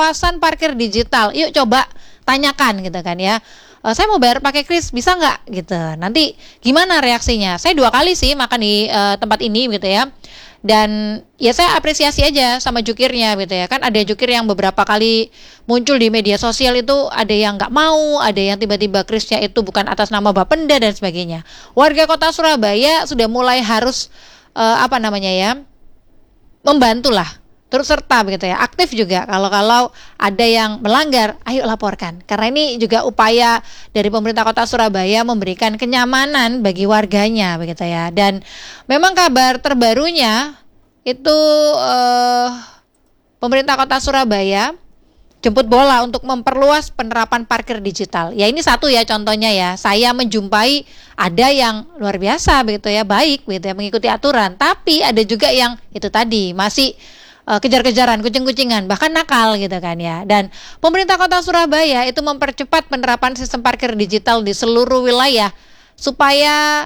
perluasan parkir digital. Yuk coba tanyakan gitu kan ya. Saya mau bayar pakai kris, bisa nggak gitu. Nanti gimana reaksinya? Saya 2 kali sih makan di tempat ini gitu ya. Dan ya saya apresiasi aja sama jukirnya gitu ya. Kan ada jukir yang beberapa kali muncul di media sosial itu, ada yang nggak mau, ada yang tiba-tiba krisnya itu bukan atas nama Bapenda dan sebagainya. Warga kota Surabaya sudah mulai harus membantulah, turut serta begitu ya, aktif juga kalau ada yang melanggar, ayo laporkan. Karena ini juga upaya dari pemerintah kota Surabaya memberikan kenyamanan bagi warganya begitu ya. Dan memang kabar terbarunya itu pemerintah kota Surabaya jemput bola untuk memperluas penerapan parkir digital. Ya ini satu ya contohnya ya. Saya menjumpai ada yang luar biasa begitu ya, baik begitu ya, mengikuti aturan. Tapi ada juga yang itu tadi masih kejar-kejaran, kucing-kucingan, bahkan nakal gitu kan ya. Dan pemerintah kota Surabaya itu mempercepat penerapan sistem parkir digital di seluruh wilayah supaya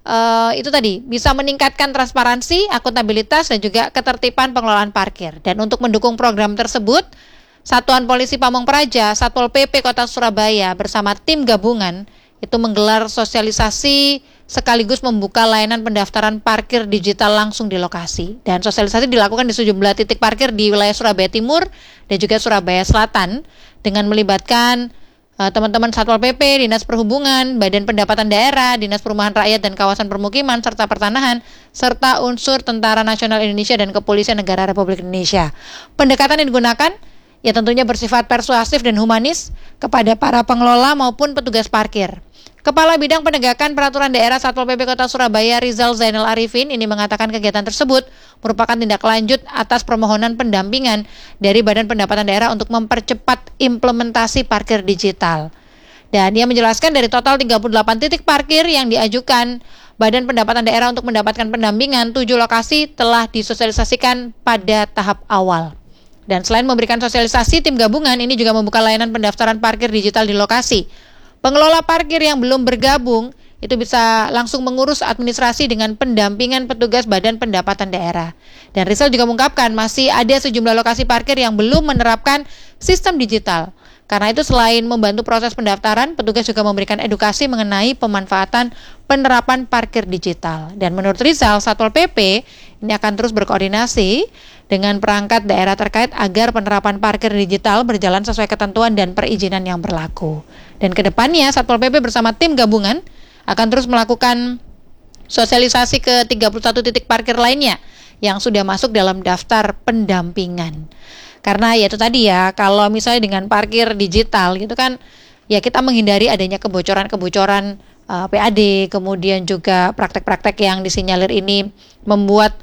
itu tadi bisa meningkatkan transparansi, akuntabilitas dan juga ketertiban pengelolaan parkir. Dan untuk mendukung program tersebut, Satuan Polisi Pamong Praja, Satpol PP Kota Surabaya bersama tim gabungan itu menggelar sosialisasi sekaligus membuka layanan pendaftaran parkir digital langsung di lokasi. Dan sosialisasi dilakukan di sejumlah titik parkir di wilayah Surabaya Timur dan juga Surabaya Selatan dengan melibatkan teman-teman Satpol PP, Dinas Perhubungan, Badan Pendapatan Daerah, Dinas Perumahan Rakyat dan Kawasan Permukiman, serta Pertanahan, serta unsur Tentara Nasional Indonesia dan Kepolisian Negara Republik Indonesia. Pendekatan yang digunakan ya tentunya bersifat persuasif dan humanis kepada para pengelola maupun petugas parkir. Kepala Bidang Penegakan Peraturan Daerah Satpol PP Kota Surabaya Rizal Zainal Arifin ini mengatakan kegiatan tersebut merupakan tindak lanjut atas permohonan pendampingan dari Badan Pendapatan Daerah untuk mempercepat implementasi parkir digital. Dan ia menjelaskan dari total 38 titik parkir yang diajukan Badan Pendapatan Daerah untuk mendapatkan pendampingan, 7 lokasi telah disosialisasikan pada tahap awal. Dan selain memberikan sosialisasi, tim gabungan ini juga membuka layanan pendaftaran parkir digital di lokasi. Pengelola parkir yang belum bergabung itu bisa langsung mengurus administrasi dengan pendampingan petugas Badan Pendapatan Daerah. Dan Rizal juga mengungkapkan masih ada sejumlah lokasi parkir yang belum menerapkan sistem digital. Karena itu selain membantu proses pendaftaran, petugas juga memberikan edukasi mengenai pemanfaatan penerapan parkir digital. Dan menurut Rizal, Satpol PP ini akan terus berkoordinasi dengan perangkat daerah terkait agar penerapan parkir digital berjalan sesuai ketentuan dan perizinan yang berlaku. Dan kedepannya Satpol PP bersama tim gabungan akan terus melakukan sosialisasi ke 31 titik parkir lainnya yang sudah masuk dalam daftar pendampingan. Karena ya itu tadi ya, kalau misalnya dengan parkir digital gitu kan, ya kita menghindari adanya kebocoran-kebocoran PAD, kemudian juga praktek-praktek yang disinyalir ini membuat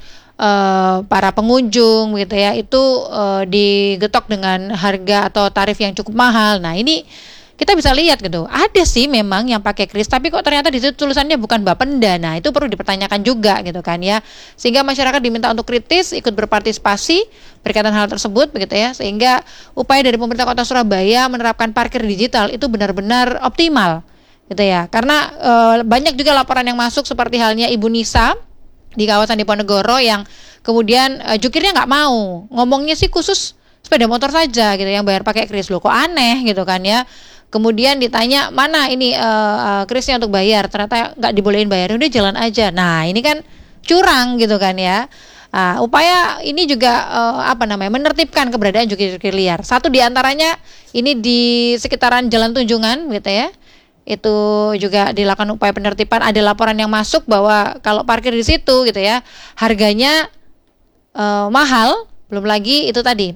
para pengunjung gitu ya itu digetok dengan harga atau tarif yang cukup mahal. Nah ini kita bisa lihat gitu, ada sih memang yang pakai kris, tapi kok ternyata di situ tulisannya bukan Bapenda. Nah itu perlu dipertanyakan juga gitu kan ya, sehingga masyarakat diminta untuk kritis, ikut berpartisipasi berkaitan hal tersebut begitu ya, sehingga upaya dari pemerintah kota Surabaya menerapkan parkir digital itu benar-benar optimal gitu ya. Karena banyak juga laporan yang masuk seperti halnya Ibu Nisa di kawasan Diponegoro yang kemudian jukirnya nggak mau, ngomongnya sih khusus sepeda motor saja gitu yang bayar pakai kris. Loh kok aneh gitu kan ya. Kemudian ditanya mana ini krisnya untuk bayar, ternyata nggak dibolehin bayar, udah jalan aja. Nah ini kan curang gitu kan ya. Upaya ini juga menertibkan keberadaan jukir-jukir liar. Satu diantaranya ini di sekitaran Jalan Tunjungan gitu ya. Itu juga dilakukan upaya penertiban. Ada laporan yang masuk bahwa kalau parkir di situ gitu ya harganya mahal, belum lagi itu tadi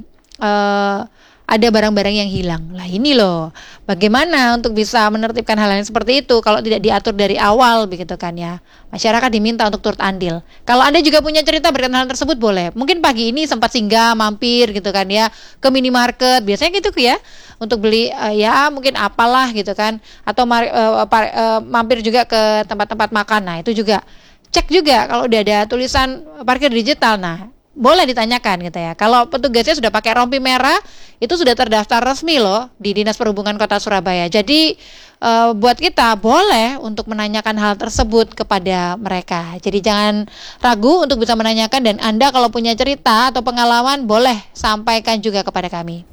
ada barang-barang yang hilang. Lah ini loh, bagaimana untuk bisa menertibkan hal yang seperti itu kalau tidak diatur dari awal begitu kan ya. Masyarakat diminta untuk turut andil. Kalau Anda juga punya cerita berkaitan hal tersebut boleh. Mungkin pagi ini sempat singgah mampir gitu kan ya ke minimarket, biasanya gitu ya, untuk beli ya mungkin apalah gitu kan, atau mampir juga ke tempat-tempat makan. Nah itu juga cek juga kalau udah ada tulisan parkir digital. Nah boleh ditanyakan gitu ya. Kalau petugasnya sudah pakai rompi merah, itu sudah terdaftar resmi loh di Dinas Perhubungan Kota Surabaya. Jadi buat kita boleh untuk menanyakan hal tersebut kepada mereka. Jadi jangan ragu untuk bisa menanyakan, dan Anda kalau punya cerita atau pengalaman boleh sampaikan juga kepada kami.